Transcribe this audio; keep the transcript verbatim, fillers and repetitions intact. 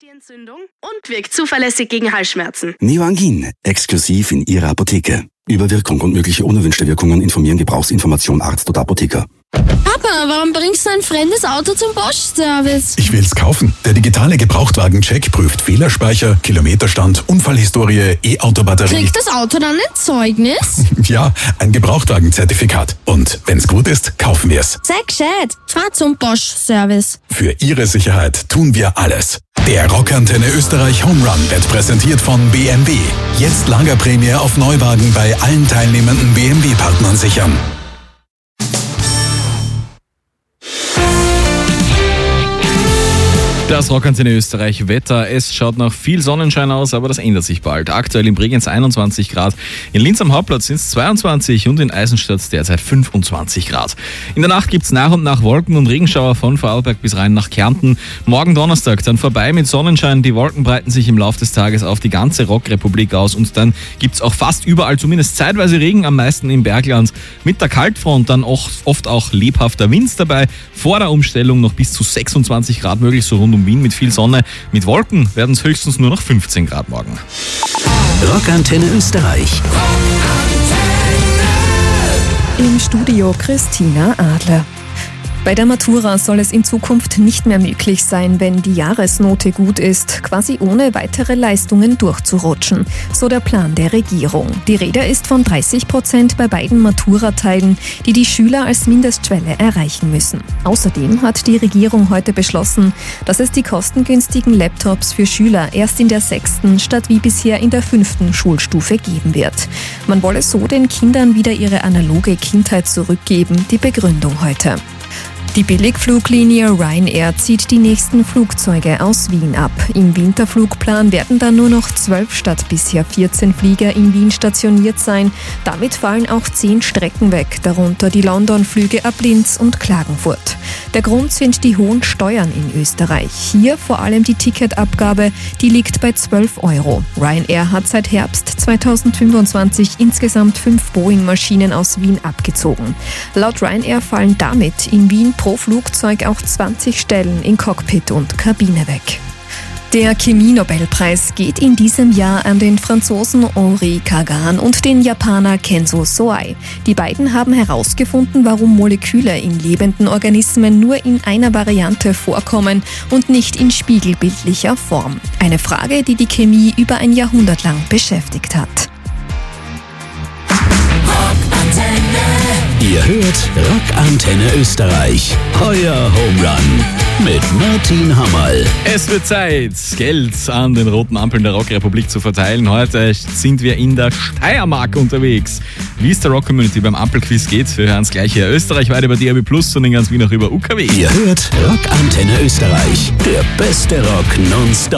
Entzündung und wirkt zuverlässig gegen Halsschmerzen. Neoangin, exklusiv in Ihrer Apotheke. Über Wirkung und mögliche unerwünschte Wirkungen informieren Gebrauchsinformation Arzt oder Apotheker. Papa, warum bringst du ein fremdes Auto zum Bosch-Service? Ich will's kaufen. Der digitale Gebrauchtwagen-Check prüft Fehlerspeicher, Kilometerstand, Unfallhistorie, E-Auto-Batterie. Kriegt das Auto dann ein Zeugnis? Ja, ein Gebrauchtwagen-Zertifikat. Und wenn's gut ist, kaufen wir's. Sei gescheit. Fahr zum Bosch-Service. Für Ihre Sicherheit tun wir alles. Der Rockantenne Österreich Home Run wird präsentiert von B M W. Jetzt Lagerprämie auf Neuwagen bei allen teilnehmenden B M W-Partnern sichern. Das Rockantenne Österreich Wetter. Es schaut nach viel Sonnenschein aus, aber das ändert sich bald. Aktuell in Bregenz einundzwanzig Grad, in Linz am Hauptplatz sind es zweiundzwanzig und in Eisenstadt derzeit fünfundzwanzig Grad. In der Nacht gibt es nach und nach Wolken und Regenschauer von Vorarlberg bis rein nach Kärnten. Morgen Donnerstag dann vorbei mit Sonnenschein. Die Wolken breiten sich im Laufe des Tages auf die ganze Rockrepublik aus und dann gibt es auch fast überall zumindest zeitweise Regen, am meisten im Bergland. Mit der Kaltfront dann auch, oft auch lebhafter Wind dabei. Vor der Umstellung noch bis zu sechsundzwanzig Grad möglich, so rund um Wien mit viel Sonne. Mit Wolken werden es höchstens nur noch fünfzehn Grad morgen. Rockantenne Österreich. Im Studio Christina Adler. Bei der Matura soll es in Zukunft nicht mehr möglich sein, wenn die Jahresnote gut ist, quasi ohne weitere Leistungen durchzurutschen. So der Plan der Regierung. Die Rede ist von dreißig Prozent bei beiden Matura-Teilen, die die Schüler als Mindestschwelle erreichen müssen. Außerdem hat die Regierung heute beschlossen, dass es die kostengünstigen Laptops für Schüler erst in der sechsten statt wie bisher in der fünften Schulstufe geben wird. Man wolle so den Kindern wieder ihre analoge Kindheit zurückgeben. Die Begründung heute. Die Billigfluglinie Ryanair zieht die nächsten Flugzeuge aus Wien ab. Im Winterflugplan werden dann nur noch zwölf statt bisher vierzehn Flieger in Wien stationiert sein. Damit fallen auch zehn Strecken weg, darunter die London-Flüge ab Linz und Klagenfurt. Der Grund sind die hohen Steuern in Österreich. Hier vor allem die Ticketabgabe, die liegt bei zwölf Euro. Ryanair hat seit Herbst zweitausendfünfundzwanzig insgesamt fünf Boeing-Maschinen aus Wien abgezogen. Laut Ryanair fallen damit in Wien pro Flugzeug auch zwanzig Stellen in Cockpit und Kabine weg. Der Chemie-Nobelpreis geht in diesem Jahr an den Franzosen Henri Kagan und den Japaner Kenzo Soai. Die beiden haben herausgefunden, warum Moleküle in lebenden Organismen nur in einer Variante vorkommen und nicht in spiegelbildlicher Form. Eine Frage, die die Chemie über ein Jahrhundert lang beschäftigt hat. Ihr hört Rockantenne Österreich. Euer Home Run mit Martin Hammerl. Es wird Zeit, Geld an den roten Ampeln der Rockrepublik zu verteilen. Heute sind wir in der Steiermark unterwegs. Wie es der Rock-Community beim Ampelquiz geht, wir hören es gleich hier österreichweit über D A B Plus und in ganz Wien auch über U K W. Ihr hört Rockantenne Österreich. Der beste Rock nonstop.